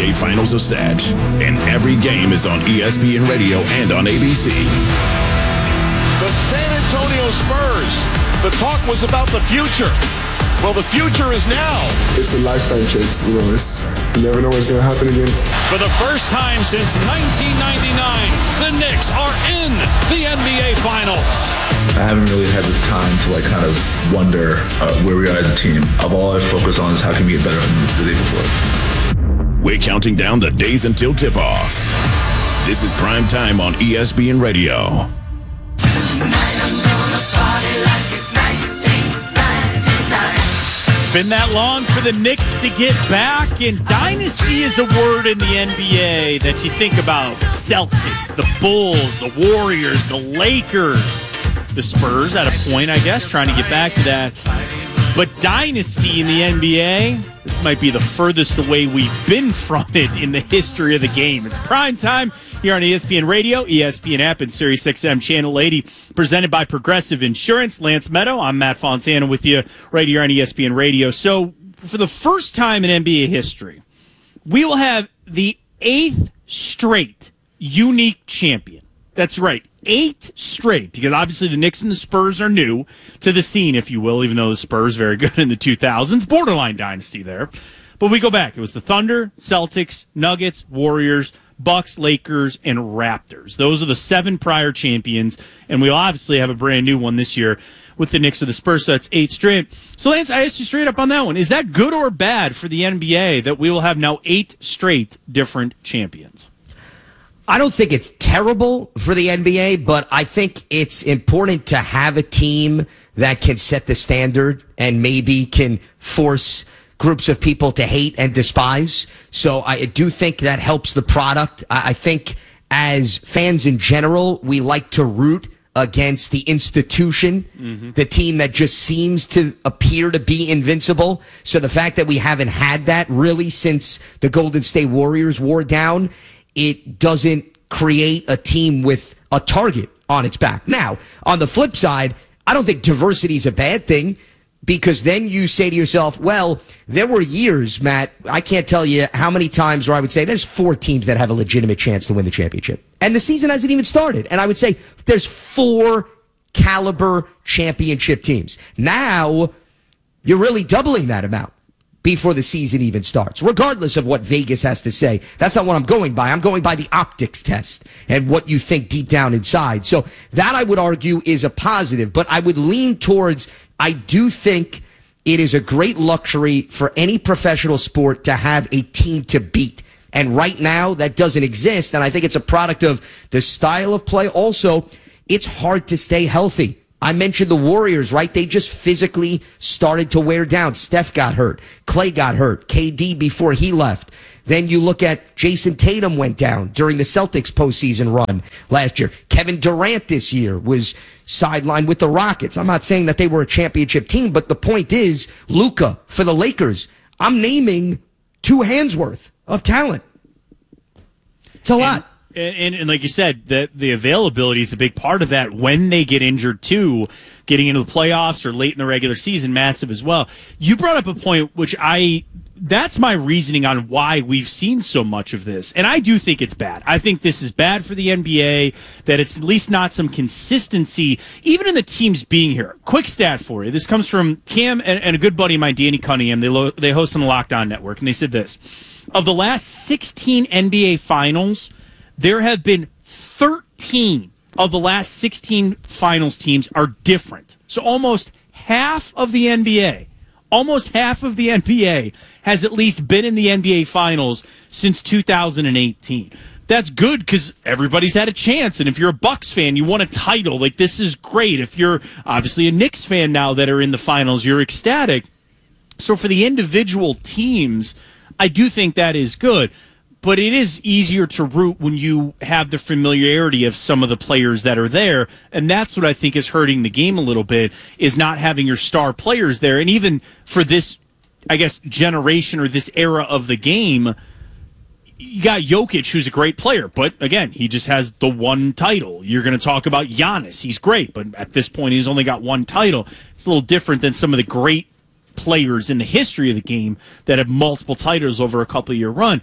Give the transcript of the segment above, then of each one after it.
NBA Finals are set, and every game is on ESPN Radio and on ABC. The San Antonio Spurs. The talk was about the future. Well, the future is now. It's a lifetime change. You never know what's going to happen again. For the first time since 1999, the Knicks are in the NBA Finals. I haven't really had the time to kind of wonder where we are as a team. All I focus on is how can we get better than the day before. We're counting down the days until tip-off. This is Prime Time on ESPN Radio. It's been that long for the Knicks to get back, and dynasty is a word in the NBA that you think about. Celtics, the Bulls, the Warriors, the Lakers, the Spurs at a point, I guess, trying to get back to that. But dynasty in the NBA, this might be the furthest away we've been from it in the history of the game. It's Prime Time here on ESPN Radio, ESPN app, and Sirius XM Channel 80, presented by Progressive Insurance. Lance Meadow, I'm Matt Fontana with you right here on ESPN Radio. So, for the first time in NBA history, we will have the 8th straight unique champion. That's right, 8 straight, because obviously the Knicks and the Spurs are new to the scene, if you will, even though the Spurs very good in the 2000s, borderline dynasty there. But we go back. It was the Thunder, Celtics, Nuggets, Warriors, Bucks, Lakers, and Raptors. Those are the 7 prior champions, and we'll obviously have a brand new one this year with the Knicks or the Spurs, so that's 8 straight. So, Lance, I asked you straight up on that one. Is that good or bad for the NBA that we will have now 8 straight different champions? I don't think it's terrible for the NBA, but I think it's important to have a team that can set the standard and maybe can force groups of people to hate and despise. So I do think that helps the product. I think as fans in general, we like to root against the institution, the team that just seems to appear to be invincible. So the fact that we haven't had that really since the Golden State Warriors wore down, it doesn't create a team with a target on its back. Now, on the flip side, I don't think diversity is a bad thing, because then you say to yourself, well, there were years, Matt, I can't tell you how many times where I would say there's 4 teams that have a legitimate chance to win the championship. And the season hasn't even started. And I would say there's 4 caliber championship teams. Now, you're really doubling that amount before the season even starts, regardless of what Vegas has to say. That's not what I'm going by. I'm going by the optics test and what you think deep down inside. So that, I would argue, is a positive, but I would lean towards, I do think it is a great luxury for any professional sport to have a team to beat. And right now, that doesn't exist, and I think it's a product of the style of play. Also, it's hard to stay healthy. I mentioned the Warriors, right? They just physically started to wear down. Steph got hurt. Clay got hurt. KD before he left. Then you look at Jason Tatum went down during the Celtics postseason run last year. Kevin Durant this year was sidelined with the Rockets. I'm not saying that they were a championship team, but the point is, Luka for the Lakers, I'm naming 2 hands worth of talent. It's a lot. And like you said, the availability is a big part of that when they get injured, too. Getting into the playoffs or late in the regular season, massive as well. You brought up a point which that's my reasoning on why we've seen so much of this. And I do think it's bad. I think this is bad for the NBA, that it's at least not some consistency, even in the teams being here. Quick stat for you. This comes from Cam and a good buddy of mine, Danny Cunningham. They host on the Locked On Network, and they said this. Of the last 16 NBA Finals, there have been 13 of the last 16 finals teams are different. So almost half of the NBA has at least been in the NBA Finals since 2018. That's good because everybody's had a chance. And if you're a Bucks fan, you want a title. Like, this is great. If you're obviously a Knicks fan now that are in the finals, you're ecstatic. So for the individual teams, I do think that is good. But it is easier to root when you have the familiarity of some of the players that are there. And that's what I think is hurting the game a little bit, is not having your star players there. And even for this, I guess, generation or this era of the game, you got Jokic, who's a great player. But, again, he just has the one title. You're going to talk about Giannis. He's great. But at this point, he's only got one title. It's a little different than some of the great players in the history of the game that have multiple titles over a couple-year run.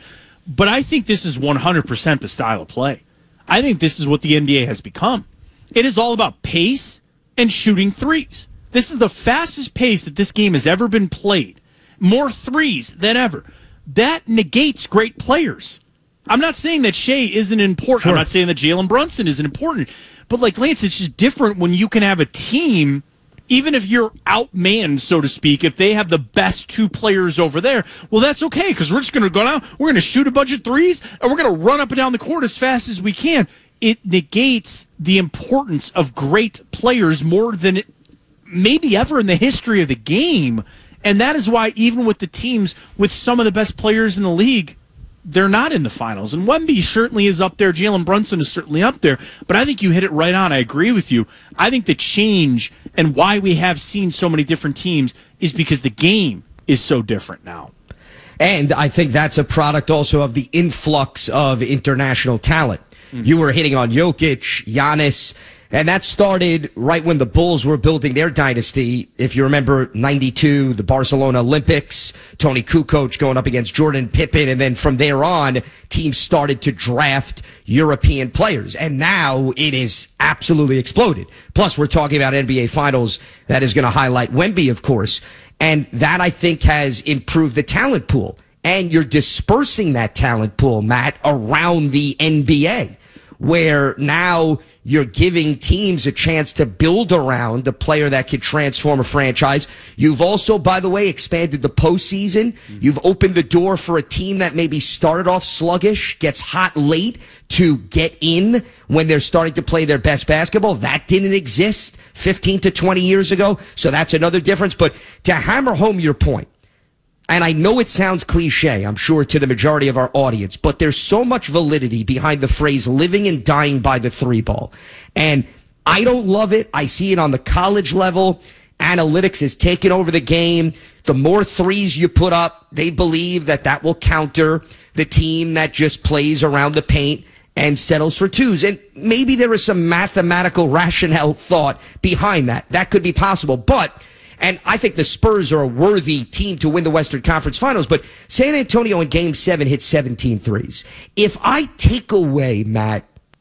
But I think this is 100% the style of play. I think this is what the NBA has become. It is all about pace and shooting threes. This is the fastest pace that this game has ever been played. More threes than ever. That negates great players. I'm not saying that Shea isn't important. Sure. I'm not saying that Jalen Brunson isn't important. But like Lance, it's just different when you can have a team, even if you're outmanned, so to speak, if they have the best two players over there, well, that's okay, because we're just going to go out, we're going to shoot a bunch of threes, and we're going to run up and down the court as fast as we can. It negates the importance of great players more than maybe ever in the history of the game. And that is why even with the teams with some of the best players in the league, they're not in the finals. And Wemby certainly is up there. Jalen Brunson is certainly up there. But I think you hit it right on. I agree with you. I think the change and why we have seen so many different teams is because the game is so different now. And I think that's a product also of the influx of international talent. You were hitting on Jokic, Giannis, and that started right when the Bulls were building their dynasty. If you remember 92, the Barcelona Olympics, Tony Kukoc going up against Jordan Pippen, and then from there on, teams started to draft European players. And now it is absolutely exploded. Plus, we're talking about NBA Finals that is going to highlight Wemby, of course. And that, I think, has improved the talent pool. And you're dispersing that talent pool, Matt, around the NBA, where now you're giving teams a chance to build around a player that could transform a franchise. You've also, by the way, expanded the postseason. You've opened the door for a team that maybe started off sluggish, gets hot late, to get in when they're starting to play their best basketball. That didn't exist 15 to 20 years ago. So that's another difference. But to hammer home your point, and I know it sounds cliche, I'm sure, to the majority of our audience, but there's so much validity behind the phrase living and dying by the three ball. And I don't love it. I see it on the college level. Analytics is taking over the game. The more threes you put up, they believe that that will counter the team that just plays around the paint and settles for twos. And maybe there is some mathematical rationale thought behind that. That could be possible. And I think the Spurs are a worthy team to win the Western Conference Finals, but San Antonio in Game 7 hit 17 threes. If I take away, Matt,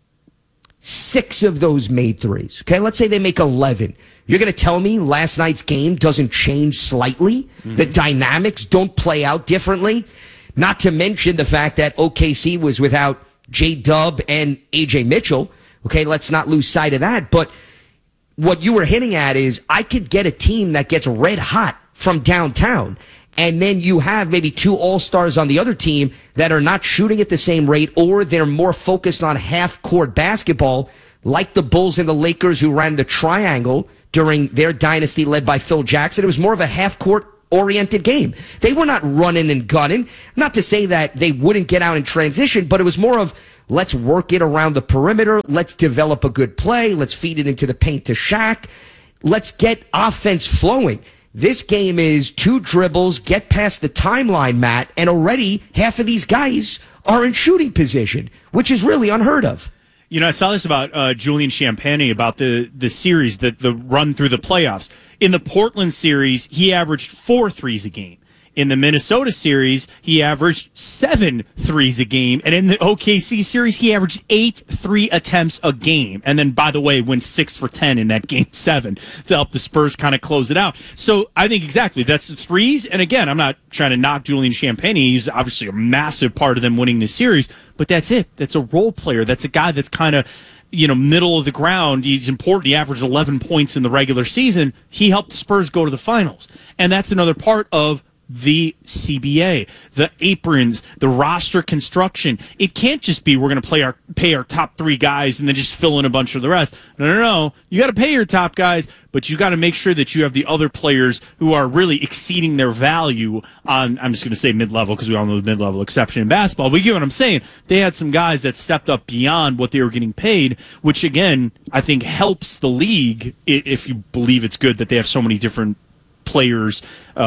6 of those made threes, okay, let's say they make 11, you're going to tell me last night's game doesn't change slightly? Mm-hmm. The dynamics don't play out differently? Not to mention the fact that OKC was without J-Dub and A.J. Mitchell. Okay, let's not lose sight of that, but what you were hinting at is I could get a team that gets red hot from downtown, and then you have maybe 2 all-stars on the other team that are not shooting at the same rate, or they're more focused on half-court basketball, like the Bulls and the Lakers who ran the triangle during their dynasty led by Phil Jackson. It was more of a half-court oriented game. They were not running and gunning. Not to say that they wouldn't get out in transition, but it was more of, let's work it around the perimeter. Let's develop a good play. Let's feed it into the paint to Shaq. Let's get offense flowing. This game is 2 dribbles, get past the timeline, Matt, and already half of these guys are in shooting position, which is really unheard of. You know, I saw this about Julian Champagnie, about the series, the run through the playoffs. In the Portland series, he averaged 4 threes a game. In the Minnesota series, he averaged 7 threes a game. And in the OKC series, he averaged 8 3 attempts a game. And then, by the way, went 6 for 10 in that Game 7 to help the Spurs kind of close it out. So I think exactly that's the threes. And again, I'm not trying to knock Julian Champagnie. He's obviously a massive part of them winning this series. But that's it. That's a role player. That's a guy that's kind of, middle of the ground. He's important. He averaged 11 points in the regular season. He helped the Spurs go to the finals. And that's another part of the CBA, the aprons, the roster construction. It can't just be we're going to pay our top 3 guys and then just fill in a bunch of the rest. No. You got to pay your top guys, but you got to make sure that you have the other players who are really exceeding their value on, I'm just going to say mid-level because we all know the mid-level exception in basketball. But you get what I'm saying. They had some guys that stepped up beyond what they were getting paid, which again, I think helps the league if you believe it's good that they have so many different players,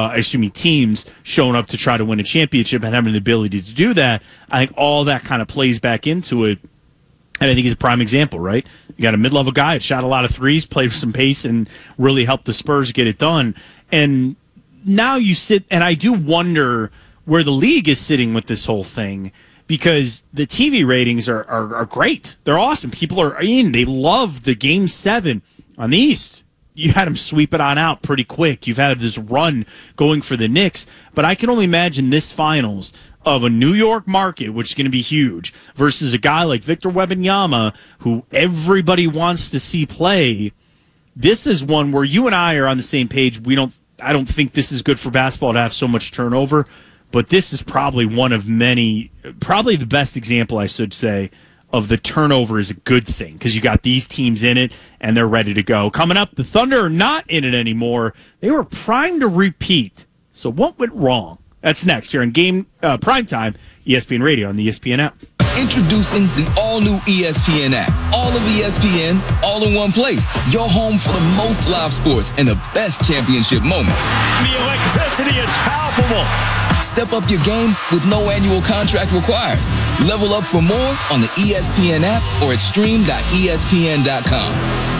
teams showing up to try to win a championship and having the ability to do that. I think all that kind of plays back into it. And I think he's a prime example, right? You got a mid-level guy that shot a lot of threes, played with some pace, and really helped the Spurs get it done. And now you sit, and I do wonder where the league is sitting with this whole thing, because the TV ratings are great. They're awesome. People are in. They love the Game 7 on the East. You had them sweep it on out pretty quick. You've had this run going for the Knicks. But I can only imagine this finals of a New York market, which is going to be huge, versus a guy like Victor Wembanyama, who everybody wants to see play. This is one where you and I are on the same page. I don't think this is good for basketball to have so much turnover, but this is probably one of many, probably the best example, I should say, of the turnover is a good thing, because you got these teams in it and they're ready to go. Coming up, the Thunder are not in it anymore. They were primed to repeat. So what went wrong? That's next here on Primetime, ESPN Radio on the ESPN app. Introducing the all-new ESPN app. All of ESPN, all in one place. Your home for the most live sports and the best championship moments. The electricity is palpable. Step up your game with no annual contract required. Level up for more on the ESPN app or at stream.espn.com.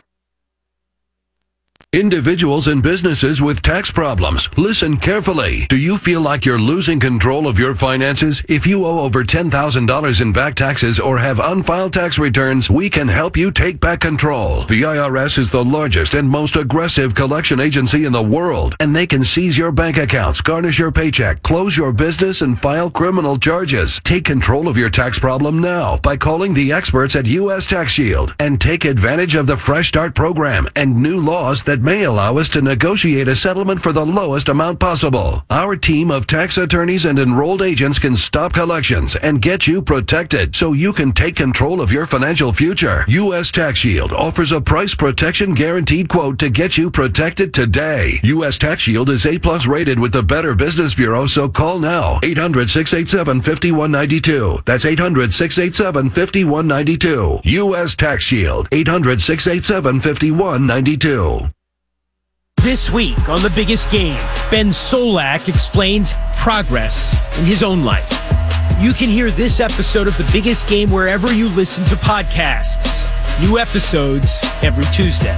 Individuals and businesses with tax problems, listen carefully. Do you feel like you're losing control of your finances? If you owe over $10,000 in back taxes or have unfiled tax returns, we can help you take back control. The IRS is the largest and most aggressive collection agency in the world, and they can seize your bank accounts, garnish your paycheck, close your business, and file criminal charges. Take control of your tax problem now by calling the experts at U.S. Tax Shield and take advantage of the Fresh Start program and new laws that may allow us to negotiate a settlement for the lowest amount possible. Our team of tax attorneys and enrolled agents can stop collections and get you protected so you can take control of your financial future. U.S. Tax Shield offers a price protection guaranteed quote to get you protected today. U.S. Tax Shield is A+ rated with the Better Business Bureau, so call now. 800-687-5192. That's 800-687-5192. U.S. Tax Shield. 800-687-5192. This week on The Biggest Game, Ben Solak explains progress in his own life. You can hear this episode of The Biggest Game wherever you listen to podcasts. New episodes every Tuesday.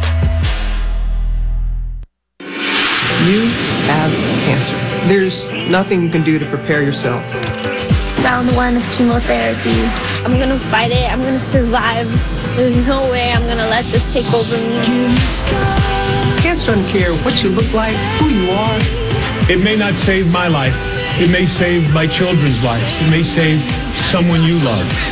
You have cancer. There's nothing you can do to prepare yourself. Round 1 of chemotherapy. I'm gonna fight it. I'm gonna survive. There's no way I'm gonna let this take over me. Cancer doesn't care what you look like, who you are. It may not save my life. It may save my children's lives. It may save someone you love.